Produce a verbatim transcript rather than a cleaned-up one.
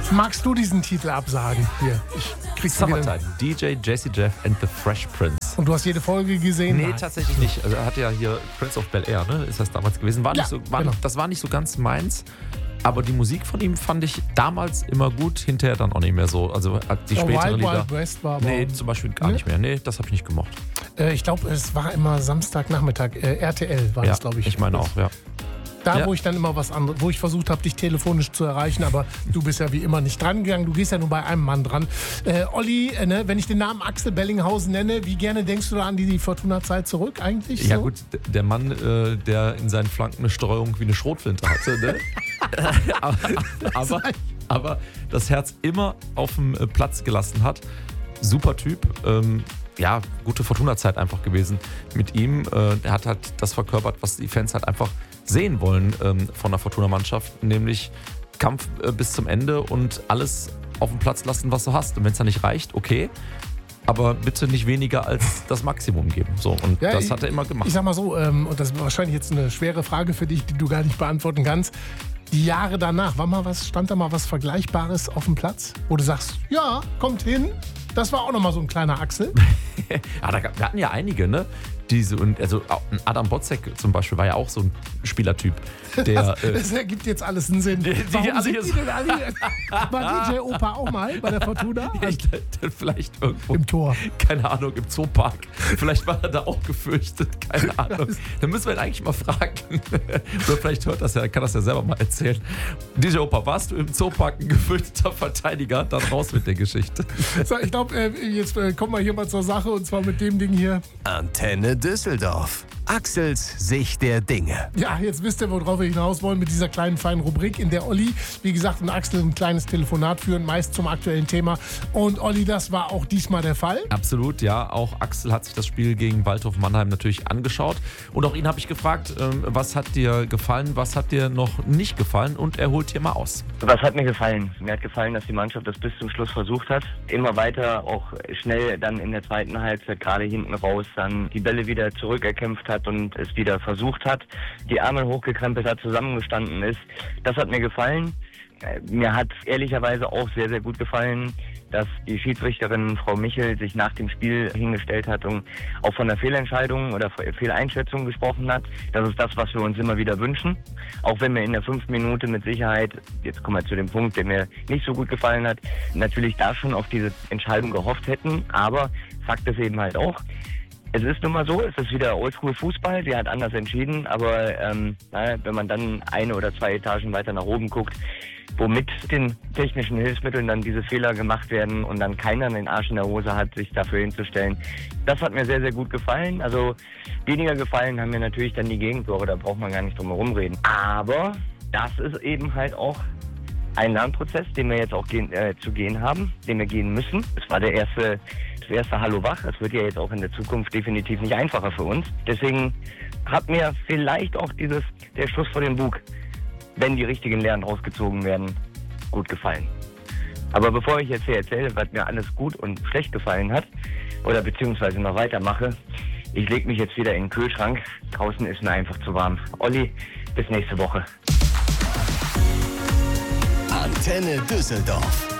Magst du diesen Titel absagen? Hier, ich krieg's Summertime, D J Jazzy Jeff and the Fresh Prince. Und du hast jede Folge gesehen? Nee, Nein. tatsächlich nicht. Also er hatte ja hier Prince of Bel-Air, ne? Ist das damals gewesen. War Ja, nicht so, war, genau. Das war nicht so ganz meins. Aber die Musik von ihm fand ich damals immer gut, hinterher dann auch nicht mehr so. Also die Oh, späteren Wild Lieder. Wild West war aber... Nee, zum Beispiel gar Ne? nicht mehr. Nee, das habe ich nicht gemocht. Äh, ich glaube, es war immer Samstagnachmittag. Äh, R T L war Ja, das, glaube ich. ich meine auch, ja. Da, Ja. wo ich dann immer was anderes, wo ich versucht habe, dich telefonisch zu erreichen, aber du bist ja wie immer nicht dran gegangen. Du gehst ja nur bei einem Mann dran. Äh, Olli, äh, ne, wenn ich den Namen Axel Bellinghausen nenne, wie gerne denkst du da an die, die Fortuna-Zeit zurück eigentlich? Ja so? gut, d- der Mann, äh, der in seinen Flanken eine Streuung wie eine Schrotflinte hatte, ne? aber, aber, aber das Herz immer auf dem äh, Platz gelassen hat. Super Typ. Ähm, ja, gute Fortuna-Zeit einfach gewesen mit ihm. Äh, er hat halt das verkörpert, was die Fans halt einfach sehen wollen ähm, von der Fortuna-Mannschaft, nämlich Kampf äh, bis zum Ende und alles auf dem Platz lassen, was du hast. Und wenn es dann nicht reicht, okay, aber bitte nicht weniger als das Maximum geben. So, und Ja, das ich- hat er immer gemacht. Ich sag mal so, ähm, und das ist wahrscheinlich jetzt eine schwere Frage für dich, die du gar nicht beantworten kannst. Die Jahre danach, war mal was, stand da mal was Vergleichbares auf dem Platz, wo du sagst, ja, kommt hin. Das war auch nochmal so ein kleiner Axel. Ja, da, gab- wir hatten ja einige, ne? Diese, und also auch ein Adam Botzek zum Beispiel war ja auch so ein Spielertyp, der. äh, Das ergibt jetzt alles einen Sinn. die Warum alle sind hier die so- denn alle hier? War D J Opa auch mal bei der Fortuna? ja, ich- der vielleicht irgendwo, Im Tor. keine Ahnung, im Zoopark. Vielleicht war er da auch gefürchtet, keine Ahnung. Dann müssen wir ihn eigentlich mal fragen. Oder vielleicht hört das ja, kann das ja selber mal erzählen. D J Opa, warst du im Zoopark ein gefürchteter Verteidiger? Dann raus mit der Geschichte. So, ich glaube, äh, jetzt äh, kommen wir hier mal zur Sache und zwar mit dem Ding hier. Antenne Düsseldorf. Axels Sicht der Dinge. Ja, jetzt wisst ihr, worauf wir hinaus wollen mit dieser kleinen, feinen Rubrik, in der Olli, wie gesagt, und Axel ein kleines Telefonat führen, meist zum aktuellen Thema. Und Olli, das war auch diesmal der Fall. Absolut, ja. Auch Axel hat sich das Spiel gegen Waldhof Mannheim natürlich angeschaut. Und auch ihn habe ich gefragt, ähm, was hat dir gefallen, was hat dir noch nicht gefallen? Und er holt hier mal aus. Was hat mir gefallen? Mir hat gefallen, dass die Mannschaft das bis zum Schluss versucht hat. Immer weiter, auch schnell dann in der zweiten Halbzeit, gerade hinten raus, dann die Bälle wieder zurückerkämpft hat und es wieder versucht hat. Die Ärmel hochgekrempelt hat, zusammengestanden ist. Das hat mir gefallen. Äh, Mir hat ehrlicherweise auch sehr, sehr gut gefallen, dass die Schiedsrichterin Frau Michel sich nach dem Spiel hingestellt hat und auch von der Fehlentscheidung oder Fehleinschätzung gesprochen hat. Das ist das, was wir uns immer wieder wünschen. Auch wenn wir in der fünften Minute mit Sicherheit, jetzt kommen wir zu dem Punkt, der mir nicht so gut gefallen hat, natürlich da schon auf diese Entscheidung gehofft hätten. Aber Fakt ist eben halt auch, es ist nun mal so, es ist wieder Oldschool-Fußball, sie hat anders entschieden, aber ähm, naja, wenn man dann eine oder zwei Etagen weiter nach oben guckt, wo mit den technischen Hilfsmitteln dann diese Fehler gemacht werden und dann keiner den Arsch in der Hose hat, sich dafür hinzustellen. Das hat mir sehr, sehr gut gefallen. Also weniger gefallen haben mir natürlich dann die Gegentore, da braucht man gar nicht drum herum reden. Aber das ist eben halt auch ein Lernprozess, den wir jetzt auch gehen, äh, zu gehen haben, den wir gehen müssen. Es war der erste, das erste Hallo wach. Es wird ja jetzt auch in der Zukunft definitiv nicht einfacher für uns. Deswegen hat mir vielleicht auch dieses, der Schuss vor den Bug, wenn die richtigen Lehren rausgezogen werden, gut gefallen. Aber bevor ich jetzt hier erzähle, was mir alles gut und schlecht gefallen hat, oder beziehungsweise noch weitermache, ich lege mich jetzt wieder in den Kühlschrank. Draußen ist mir einfach zu warm. Olli, bis nächste Woche. Antenne Düsseldorf.